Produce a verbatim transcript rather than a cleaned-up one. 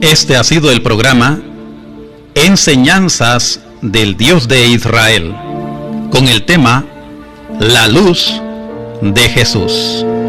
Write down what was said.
Este ha sido el programa Enseñanzas del Dios de Israel, con el tema La luz de Jesús.